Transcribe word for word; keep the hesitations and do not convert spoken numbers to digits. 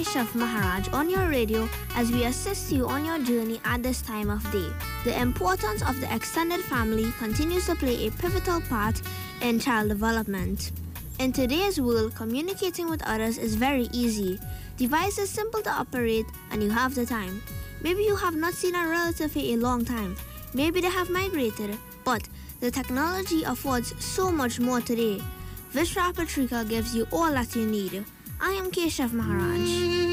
Keshav Maharaj on your radio as we assist you on your journey at this time of day. The importance of the extended family continues to play a pivotal part in child development. In today's world, communicating with others is very easy. Device is simple to operate and you have the time. Maybe you have not seen a relative for a long time. Maybe they have migrated, but the technology affords so much more today. Vishra Patrika gives you all that you need. I am Keshav Maharaj.